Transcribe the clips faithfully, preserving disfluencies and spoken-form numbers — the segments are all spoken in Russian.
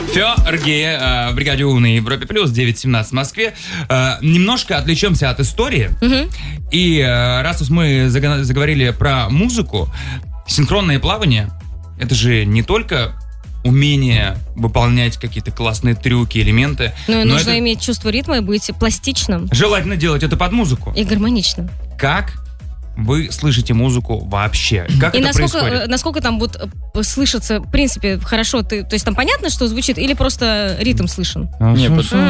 Фёрге в бригаде У на Европе Плюс, девять семнадцать в Москве. Э, немножко отвлечемся от истории. Угу. И э, раз уж мы заго- заговорили про музыку, синхронное плавание — это же не только умение выполнять какие-то классные трюки, элементы. Ну, но нужно это... иметь чувство ритма и быть пластичным. Желательно делать это под музыку. И гармоничным. Как вы слышите музыку вообще? Как и это насколько, происходит? насколько там будет слышаться, в принципе, хорошо, ты, то есть там понятно, что звучит, или просто ритм слышен? Не,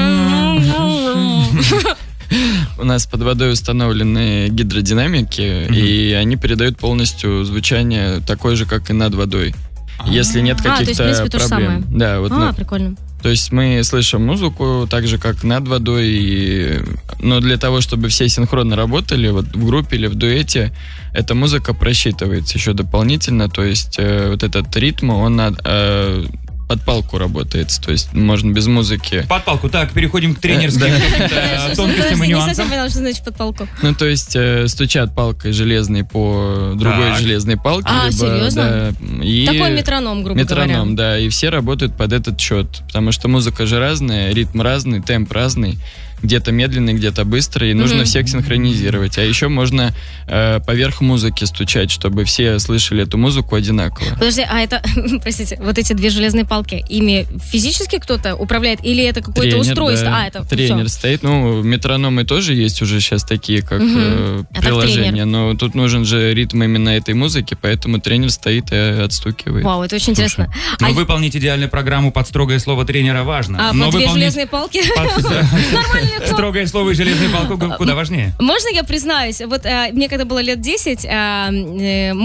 у нас под водой установлены гидродинамики, mm-hmm. и они передают полностью звучание такое же, как и над водой. Если нет а, каких-то то есть, в принципе, проблем. То же самое. Да, вот, а, ну, прикольно. То есть мы слышим музыку так же, как над водой, и... но для того, чтобы все синхронно работали, вот в группе или в дуэте, эта музыка просчитывается еще дополнительно, то есть э, вот этот ритм, он э, под палку работает, то есть можно без музыки. Под палку, так, переходим к тренерским каким-то тонкостям и нюансам. Не совсем поняла, что значит под палку. Ну, то есть э, стучат палкой железной по другой так. железной палке. А, либо, серьезно? Да, и такой метроном, грубо метроном, говоря. Метроном, да, и все работают под этот счет, потому что музыка же разная, ритм разный, темп разный. Где-то медленный, где-то быстрый, и нужно mm-hmm. всех синхронизировать. А еще можно э, поверх музыки стучать, чтобы все слышали эту музыку одинаково. Подожди, а это, простите, вот эти две железные палки, ими физически кто-то управляет, или это какое-то тренер, устройство? Да. А, это тренер все. стоит. Ну, метрономы тоже есть уже сейчас такие, как mm-hmm. э, приложения, но тут нужен же ритм именно этой музыки, поэтому тренер стоит и отстукивает. Вау, это очень Слушай, интересно. Но а... выполнить идеальную программу под строгое слово тренера важно. А, но под две выполнить... железные палки? Строгое слово и железную палку куда важнее. Можно я признаюсь? Вот э, мне когда было лет десять, э, э,